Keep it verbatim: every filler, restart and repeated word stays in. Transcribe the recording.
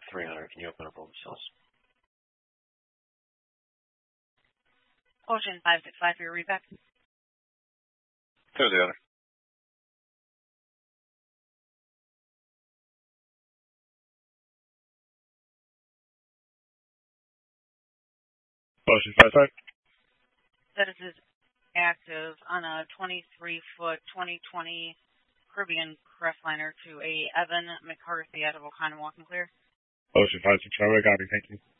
three hundred. Can you open up all the cells? Ocean five six five for your repack. Clear the other. Ocean five five. Status is active on a twenty-three foot twenty twenty Caribbean Crestliner to a Evan McCarthy out of Oconomowoc and Clear. Ocean five six five, I got it, thank you.